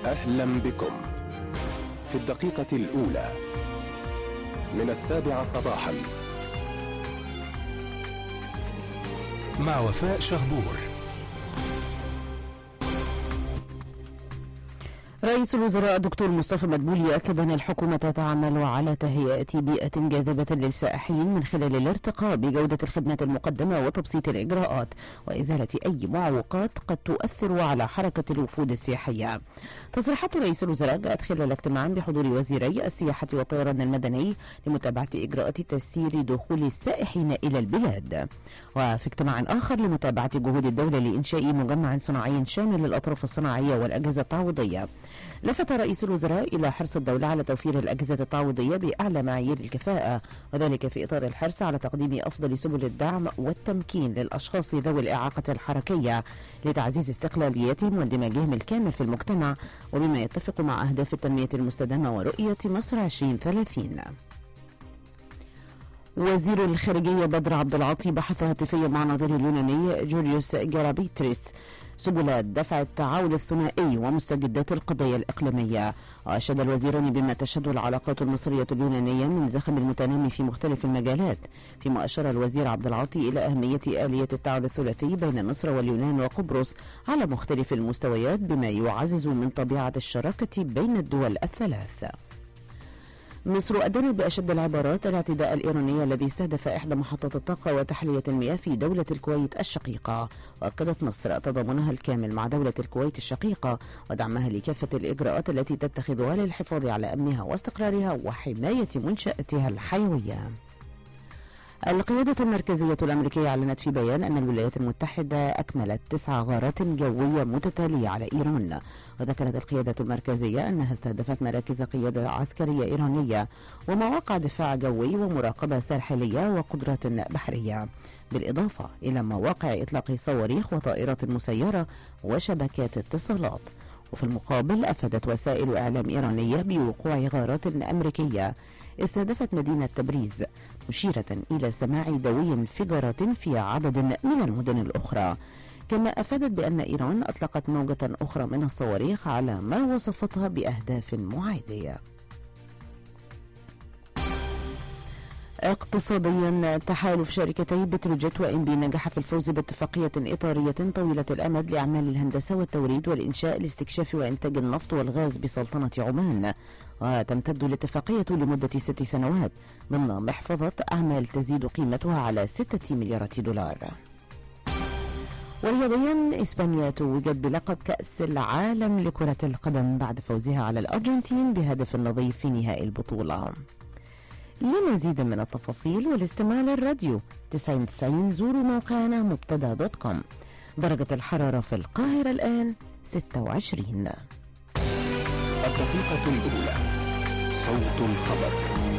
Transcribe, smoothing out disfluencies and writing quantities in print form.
أهلا بكم في الدقيقة الأولى من 7 صباحا مع وفاء شهبور. رئيس الوزراء الدكتور مصطفى مدبولي أكد أن الحكومة تعمل على تهيئة بيئة جاذبة للسائحين من خلال الارتقاء بجودة الخدمات المقدمة وتبسيط الإجراءات وإزالة أي معوقات قد تؤثر على حركة الوفود السياحية. تصريحات رئيس الوزراء جاءت خلال اجتماع بحضور وزيري السياحة والطيران المدني لمتابعة إجراءات تسيير دخول السائحين إلى البلاد. وفي اجتماع آخر لمتابعة جهود الدولة لإنشاء مجمع صناعي شامل للأطراف الصناعية والأجهزة التعويضية، لفت رئيس الوزراء إلى حرص الدولة على توفير الأجهزة التعويضية بأعلى معايير الكفاءة، وذلك في إطار الحرص على تقديم أفضل سبل الدعم والتمكين للأشخاص ذوي الإعاقة الحركية لتعزيز استقلاليتهم واندماجهم الكامل في المجتمع، وبما يتفق مع أهداف التنمية المستدامة ورؤية مصر 2030. وزير الخارجية بدر عبد العاطي بحث هاتفيا مع نظيره اليوناني جوريوس جارابيتريس سبل دفع التعاون الثنائي ومستجدات القضايا الإقليمية. وأشاد الوزيران بما تشهد العلاقات المصرية اليونانية من زخم المتنامي في مختلف المجالات، فيما أشار الوزير عبد العاطي إلى أهمية آلية التعاون الثلاثي بين مصر واليونان وقبرص على مختلف المستويات، بما يعزز من طبيعة الشراكة بين الدول الثلاث. مصر أدانت بأشد العبارات الاعتداء الإيراني الذي استهدف إحدى محطات الطاقة وتحلية المياه في دولة الكويت الشقيقة، وأكدت مصر تضامنها الكامل مع دولة الكويت الشقيقة ودعمها لكافة الإجراءات التي تتخذها للحفاظ على أمنها واستقرارها وحماية منشآتها الحيوية. القيادة المركزية الأمريكية أعلنت في بيان أن الولايات المتحدة أكملت 9 غارات جوية متتالية على إيران. وذكرت القيادة المركزية أنها استهدفت مراكز قيادة عسكرية إيرانية ومواقع دفاع جوي ومراقبة ساحلية وقدرات بحرية، بالإضافة إلى مواقع إطلاق صواريخ وطائرات مسيرة وشبكات اتصالات. وفي المقابل أفادت وسائل إعلام إيرانية بوقوع غارات أمريكية استهدفت مدينة تبريز، مشيرة إلى سماع دوي انفجارات في عدد من المدن الأخرى. كما أفادت بأن إيران أطلقت موجة أخرى من الصواريخ على ما وصفتها بأهداف معادية. اقتصاديا، تحالف شركتي بتروجيت وإنبي نجح في الفوز باتفاقية إطارية طويلة الأمد لأعمال الهندسة والتوريد والإنشاء لاستكشاف وإنتاج النفط والغاز بسلطنة عمان، وتمتد الاتفاقية لمدة 6 سنوات ضمن محفظة أعمال تزيد قيمتها على 6 مليارات دولار. ورياضيا، إسبانيا توجت بلقب كأس العالم لكرة القدم بعد فوزها على الأرجنتين بهدف نظيف في نهائي البطولة. لمزيد من التفاصيل والاستماع للراديو 90 زوروا موقعنا مبتدا.com. درجة الحرارة في القاهرة الآن 26. الدقيقة الأولى، صوت الخبر.